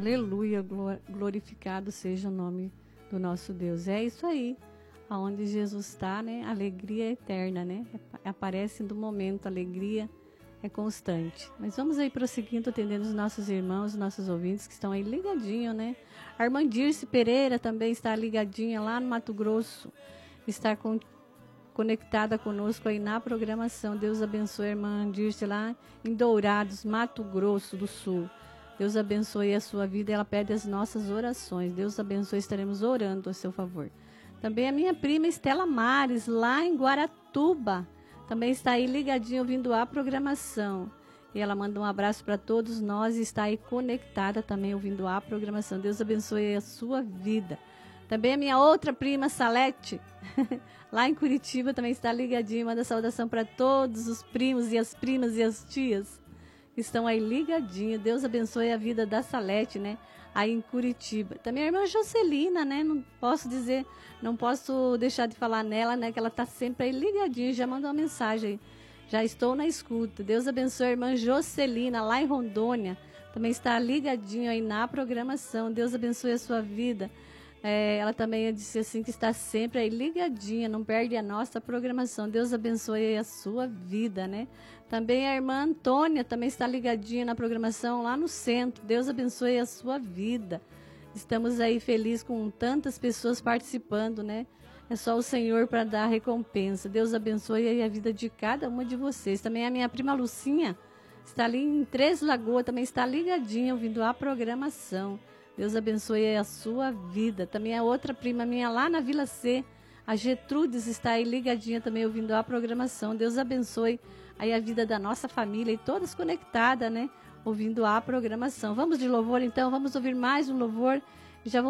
Aleluia, glorificado seja o nome do nosso Deus. É isso aí, aonde Jesus está, né? Alegria é eterna, né? Aparece no momento, alegria é constante. Mas vamos aí prosseguindo, atendendo os nossos irmãos, os nossos ouvintes que estão aí ligadinho, né? A irmã Dirce Pereira também está ligadinha lá no Mato Grosso, está conectada conosco aí na programação. Deus abençoe a irmã Dirce lá em Dourados, Mato Grosso do Sul. Deus abençoe a sua vida, ela pede as nossas orações. Deus abençoe, estaremos orando a seu favor. Também a minha prima Estela Mares, lá em Guaratuba, também está aí ligadinha ouvindo a programação. E ela manda um abraço para todos nós e está aí conectada também ouvindo a programação. Deus abençoe a sua vida. Também a minha outra prima Salete, lá em Curitiba, também está ligadinha. Manda saudação para todos os primos e as primas e as tias que estão aí ligadinhos. Deus abençoe a vida da Salete, né? Aí em Curitiba. Também a irmã Jocelina, né? Não posso deixar de falar nela, né? Que ela está sempre aí ligadinha. Já mandou uma mensagem aí. Já estou na escuta. Deus abençoe a irmã Jocelina, lá em Rondônia. Também está ligadinho aí na programação. Deus abençoe a sua vida. Ela também disse assim que está sempre aí ligadinha, não perde a nossa programação. Deus abençoe a sua vida, né? Também a irmã Antônia também está ligadinha na programação lá no centro. Deus abençoe a sua vida. Estamos aí felizes com tantas pessoas participando, né? É só o Senhor para dar a recompensa. Deus abençoe aí a vida de cada uma de vocês. Também a minha prima Lucinha está ali em Três Lagoas, também está ligadinha ouvindo a programação. Deus abençoe a sua vida. Também a outra prima minha lá na Vila C, a Getrudes, está aí ligadinha também ouvindo a programação. Deus abençoe aí a vida da nossa família e todas conectadas, né? Ouvindo a programação. Vamos de louvor então, vamos ouvir mais um louvor. Já